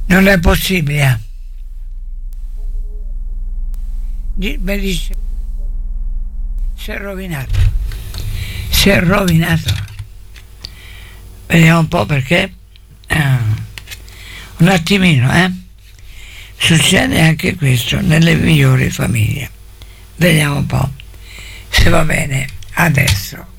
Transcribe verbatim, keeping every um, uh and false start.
Non è possibile. Mi dice, si è rovinato. Si è rovinato. Vediamo un po' perché. Ah, un attimino, eh. Succede anche questo nelle migliori famiglie. Vediamo un po' se va bene adesso.